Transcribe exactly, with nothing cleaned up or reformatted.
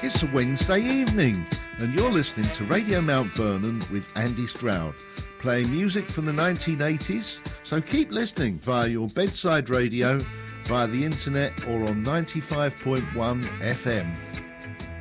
It's a Wednesday evening and you're listening to Radio Mount Vernon with Andy Stroud, playing music from the nineteen eighties, so keep listening via your bedside radio, via the internet or on ninety-five point one F M.